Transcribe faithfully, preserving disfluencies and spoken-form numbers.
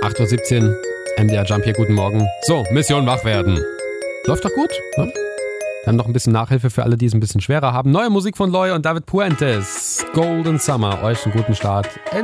acht Uhr siebzehn, M D R Jump hier, guten Morgen. So, Mission wach werden. Läuft doch gut, ne? Dann noch ein bisschen Nachhilfe für alle, die es ein bisschen schwerer haben. Neue Musik von Loy und David Puentes. Golden Summer. Euch einen guten Start in